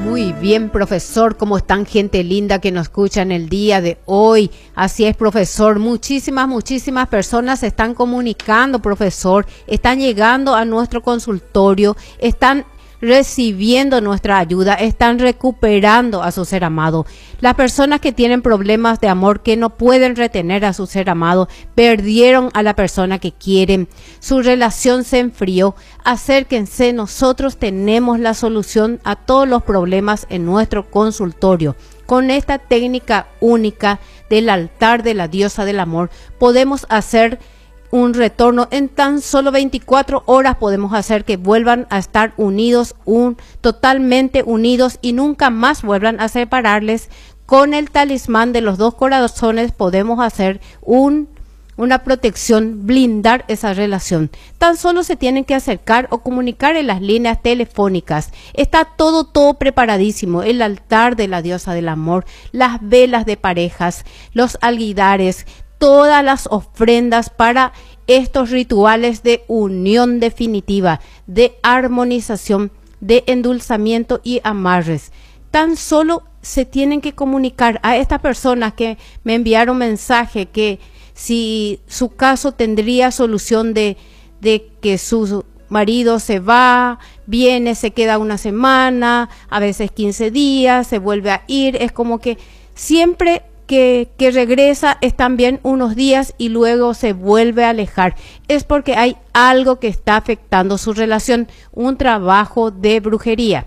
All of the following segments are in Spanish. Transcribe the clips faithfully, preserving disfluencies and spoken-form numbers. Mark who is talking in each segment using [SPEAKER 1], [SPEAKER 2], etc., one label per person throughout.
[SPEAKER 1] Muy bien, profesor, ¿cómo están, gente linda que nos escucha en el día de hoy? Así es, profesor, muchísimas, muchísimas personas se están comunicando, profesor, están llegando a nuestro consultorio, están recibiendo nuestra ayuda, están recuperando a su ser amado. Las personas que tienen problemas de amor, que no pueden retener a su ser amado, perdieron a la persona que quieren, su relación se enfrió. Acérquense, nosotros tenemos la solución a todos los problemas en nuestro consultorio. Con esta técnica única del altar de la diosa del amor, podemos hacer un retorno en tan solo veinticuatro horas. Podemos hacer que vuelvan a estar unidos, un, totalmente unidos, y nunca más vuelvan a separarles. Con el talismán de los dos corazones podemos hacer un, una protección, blindar esa relación. Tan solo se tienen que acercar o comunicar en las líneas telefónicas. Está todo, todo preparadísimo. El altar de la diosa del amor, las velas de parejas, los alguidares, todas las ofrendas para estos rituales de unión definitiva, de armonización, de endulzamiento y amarres. Tan solo se tienen que comunicar a estas personas que me enviaron mensaje que si su caso tendría solución de, de que su marido se va, viene, se queda una semana, a veces quince días, se vuelve a ir, es como que siempre Que, que regresa, están bien unos días y luego se vuelve a alejar. Es porque hay algo que está afectando su relación, un trabajo de brujería.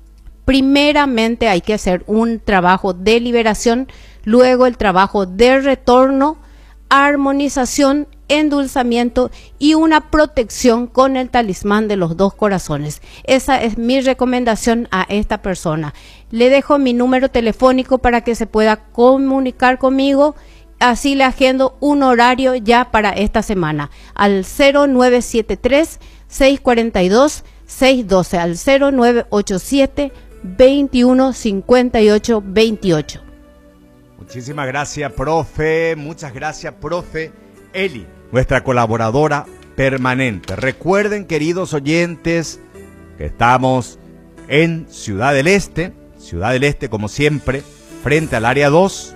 [SPEAKER 1] Primeramente hay que hacer un trabajo de liberación, luego el trabajo de retorno, armonización, endulzamiento y una protección con el talismán de los dos corazones. Esa es mi recomendación a esta persona. Le dejo mi número telefónico para que se pueda comunicar conmigo. Así le agendo un horario ya para esta semana al cero nueve siete tres, seis cuatro dos, seis uno dos, al cero nueve ocho siete, veintiuno cincuenta y ocho veintiocho.
[SPEAKER 2] Muchísimas gracias, profe. Muchas gracias, profe Eli, nuestra colaboradora permanente. Recuerden, queridos oyentes, que estamos en Ciudad del Este, Ciudad del Este como siempre, frente al área dos,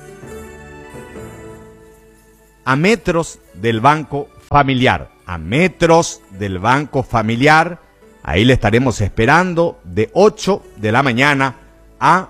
[SPEAKER 2] a metros del Banco Familiar, a metros del Banco Familiar. Ahí le estaremos esperando de ocho de la mañana a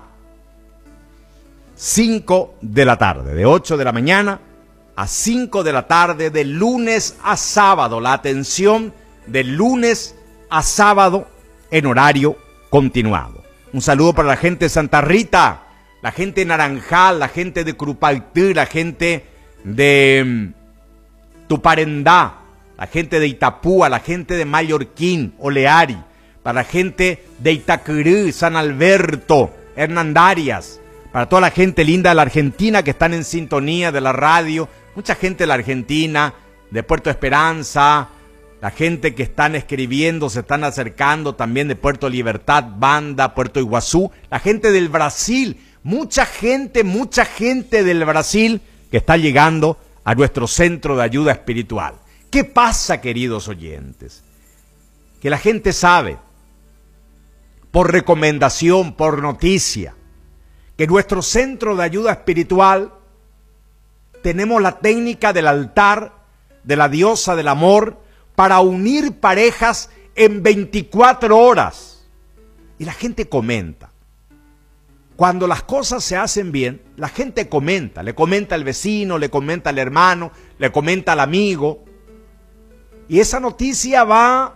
[SPEAKER 2] cinco de la tarde, de ocho de la mañana a cinco de la tarde, de lunes a sábado. La atención de lunes a sábado en horario continuado. Un saludo para la gente de Santa Rita, la gente de Naranjal, la gente de Curupaytí, la gente de Tuparendá, la gente de Itapúa, la gente de Mallorquín, Oleari, para la gente de Itaquirú, San Alberto, Hernandarias, para toda la gente linda de la Argentina que están en sintonía de la radio. Mucha gente de la Argentina, de Puerto Esperanza, la gente que están escribiendo, se están acercando también de Puerto Libertad, Banda, Puerto Iguazú, la gente del Brasil, mucha gente, mucha gente del Brasil que está llegando a nuestro centro de ayuda espiritual. ¿Qué pasa, queridos oyentes? Que la gente sabe, por recomendación, por noticia, que nuestro centro de ayuda espiritual tenemos la técnica del altar de la diosa del amor para unir parejas en veinticuatro horas. Y la gente comenta. Cuando las cosas se hacen bien, la gente comenta. Le comenta al vecino, le comenta al hermano, le comenta al amigo. Y esa noticia va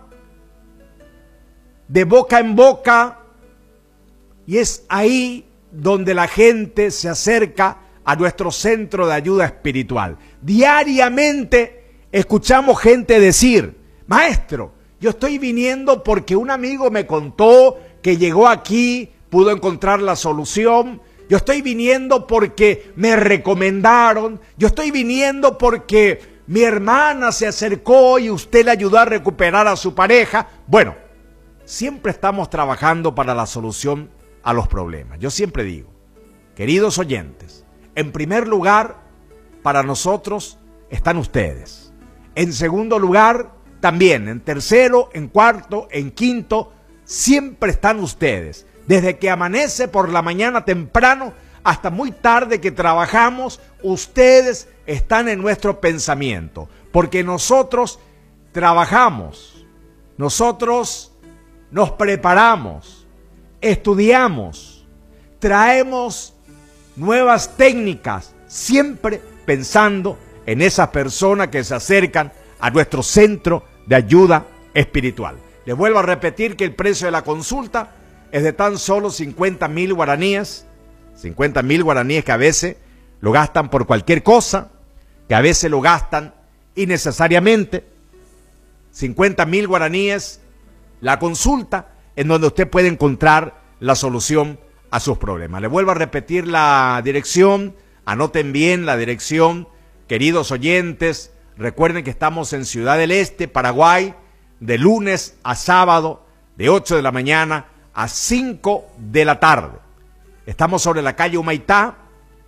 [SPEAKER 2] de boca en boca. Y es ahí donde la gente se acerca a nuestro centro de ayuda espiritual. Diariamente escuchamos gente decir: maestro, yo estoy viniendo porque un amigo me contó que llegó aquí, pudo encontrar la solución. Yo estoy viniendo porque me recomendaron. Yo estoy viniendo porque mi hermana se acercó y usted le ayudó a recuperar a su pareja. Bueno, siempre estamos trabajando para la solución a los problemas. Yo siempre digo, queridos oyentes, en primer lugar, para nosotros están ustedes. En segundo lugar, también. En tercero, en cuarto, en quinto, siempre están ustedes. Desde que amanece por la mañana temprano hasta muy tarde que trabajamos, ustedes están en nuestro pensamiento, porque nosotros trabajamos, nosotros nos preparamos, estudiamos, traemos nuevas técnicas, siempre pensando en esas personas que se acercan a nuestro centro de ayuda espiritual. Les vuelvo a repetir que el precio de la consulta es de tan solo cincuenta mil guaraníes, cincuenta mil guaraníes que a veces lo gastan por cualquier cosa, que a veces lo gastan innecesariamente. cincuenta mil guaraníes la consulta, en donde usted puede encontrar la solución a sus problemas. Le vuelvo a repetir la dirección, anoten bien la dirección, queridos oyentes. Recuerden que estamos en Ciudad del Este, Paraguay, de lunes a sábado, de ocho de la mañana a cinco de la tarde. Estamos sobre la calle Humaitá,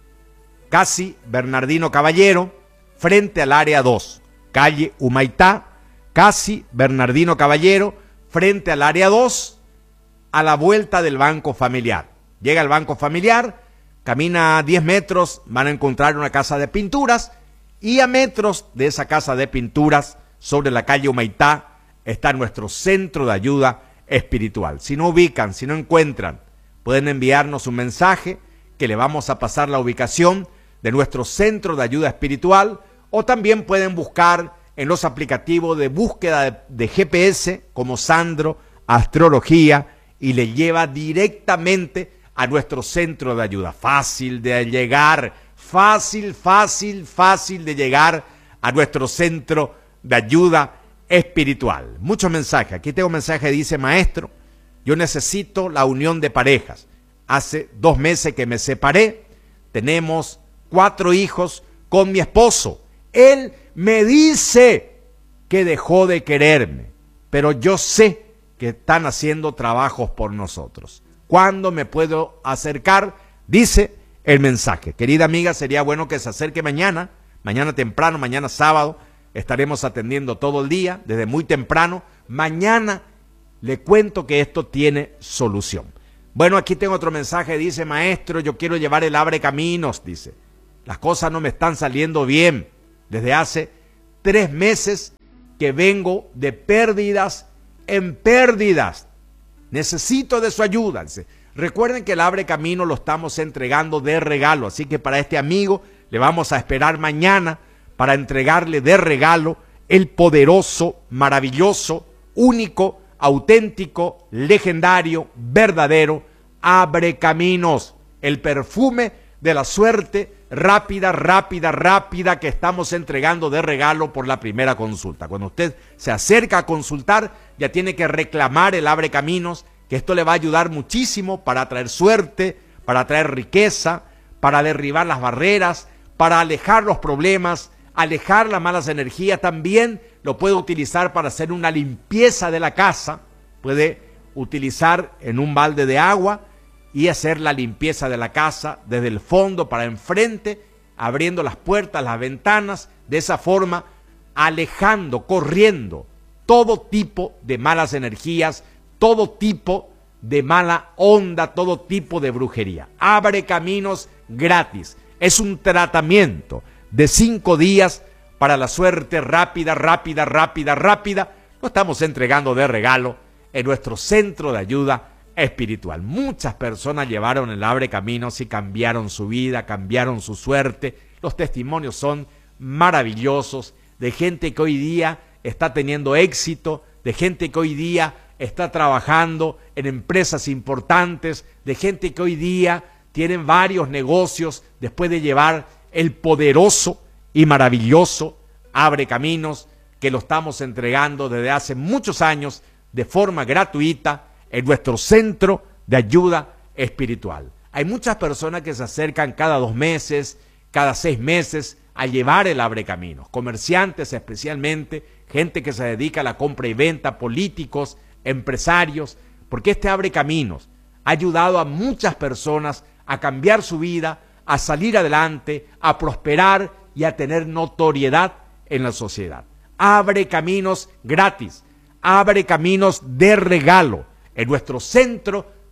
[SPEAKER 2] casi Bernardino Caballero, frente al área dos. Calle Humaitá, casi Bernardino Caballero, frente al área dos, a la vuelta del Banco Familiar. Llega al Banco Familiar, camina diez metros, van a encontrar una casa de pinturas, y a metros de esa casa de pinturas, sobre la calle Humaitá, está nuestro centro de ayuda espiritual. Si no ubican, si no encuentran, pueden enviarnos un mensaje que le vamos a pasar la ubicación de nuestro centro de ayuda espiritual, o también pueden buscar en los aplicativos de búsqueda de, de G P S como Sandro Astrología, y le lleva directamente a nuestro centro de ayuda. Fácil de llegar, fácil, fácil, fácil de llegar a nuestro centro de ayuda espiritual. Muchos mensajes. Aquí tengo un mensaje que dice: maestro, yo necesito la unión de parejas. Hace dos meses que me separé, tenemos cuatro hijos con mi esposo. Él me dice que dejó de quererme, pero yo sé que están haciendo trabajos por nosotros. ¿Cuándo me puedo acercar? Dice el mensaje. Querida amiga, sería bueno que se acerque mañana, mañana temprano, mañana sábado. Estaremos atendiendo todo el día, desde muy temprano. Mañana le cuento que esto tiene solución. Bueno, aquí tengo otro mensaje, dice: maestro, yo quiero llevar el Abre Caminos, dice. Las cosas no me están saliendo bien. Desde hace tres meses que vengo de pérdidas en pérdidas. Necesito de su ayuda. Dice. Recuerden que el Abre Camino lo estamos entregando de regalo, así que para este amigo le vamos a esperar mañana para entregarle de regalo el poderoso, maravilloso, único, auténtico, legendario, verdadero Abre Caminos, el perfume de la suerte rápida, rápida, rápida que estamos entregando de regalo por la primera consulta. Cuando usted se acerca a consultar, ya tiene que reclamar el Abre Caminos, que esto le va a ayudar muchísimo para traer suerte, para traer riqueza, para derribar las barreras, para alejar los problemas, alejar las malas energías. También lo puede utilizar para hacer una limpieza de la casa. Puede utilizar en un balde de agua y hacer la limpieza de la casa desde el fondo para enfrente, abriendo las puertas, las ventanas, de esa forma alejando, corriendo todo tipo de malas energías, todo tipo de mala onda, todo tipo de brujería. Abre Caminos gratis. Es un tratamiento de cinco días para la suerte rápida, rápida, rápida, rápida. Lo estamos entregando de regalo en nuestro centro de ayuda espiritual. Muchas personas llevaron el Abre Caminos y cambiaron su vida, cambiaron su suerte. Los testimonios son maravillosos de gente que hoy día está teniendo éxito, de gente que hoy día está trabajando en empresas importantes, de gente que hoy día tienen varios negocios después de llevar el poderoso y maravilloso Abre Caminos, que lo estamos entregando desde hace muchos años de forma gratuita en nuestro centro de ayuda espiritual. Hay muchas personas que se acercan cada dos meses, cada seis meses a llevar el Abre Caminos, comerciantes especialmente, gente que se dedica a la compra y venta, políticos, empresarios, porque este Abre Caminos ha ayudado a muchas personas a cambiar su vida, a salir adelante, a prosperar y a tener notoriedad en la sociedad. Abre Caminos gratis, Abre Caminos de regalo en nuestro centro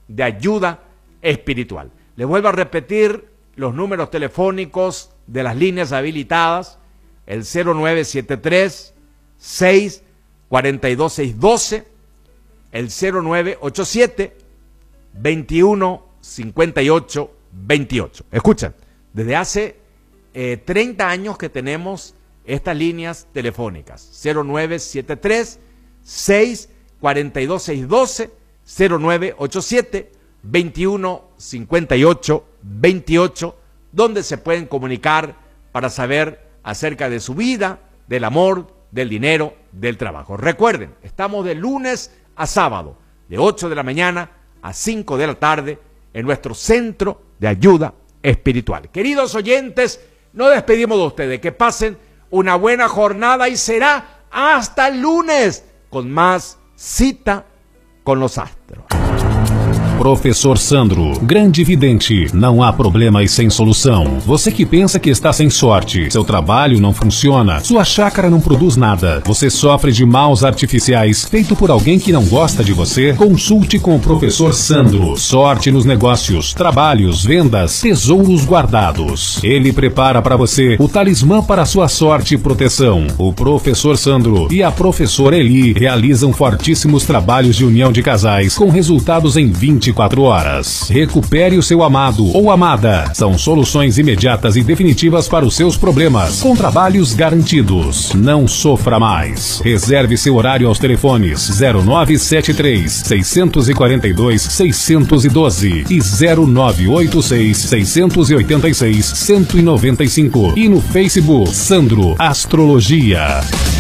[SPEAKER 2] de Ayuda Espiritual. Les vuelvo a repetir los números telefónicos de las líneas habilitadas, el cero nueve siete tres, seis cuatro dos, seis uno dos, el cero nueve ocho siete, veintiuno cincuenta y ocho veintiocho. Escuchen, desde hace eh, treinta años que tenemos estas líneas telefónicas, cero nueve siete tres, seis cuatro dos, seis uno dos, cero nueve ocho siete, veintiuno cincuenta y ocho veintiocho, donde se pueden comunicar para saber acerca de su vida, del amor, del dinero, del trabajo. Recuerden, estamos de lunes a sábado, de ocho de la mañana a cinco de la tarde, en nuestro Centro de Ayuda Espiritual. Queridos oyentes, nos despedimos de ustedes. Que pasen una buena jornada y será hasta el lunes con más Cita com los Astros.
[SPEAKER 3] Professor Sandro, grande vidente, não há problemas sem solução. Você que pensa que está sem sorte, seu trabalho não funciona, sua chácara não produz nada, você sofre de maus artificiais feito por alguém que não gosta de você, consulte com o Professor Sandro. Sorte nos negócios, trabalhos, vendas, tesouros guardados. Ele prepara para você o talismã para sua sorte e proteção. O Professor Sandro e a Professora Eli realizam fortíssimos trabalhos de união de casais com resultados em vinte e quatro horas. Recupere o seu amado ou amada. São soluções imediatas e definitivas para os seus problemas, com trabalhos garantidos. Não sofra mais. Reserve seu horário aos telefones zero nove sete três, seis quatro dois, seis um dois e zero nove oito seis, seis oito seis, um nove cinco e no Facebook Sandro Astrologia.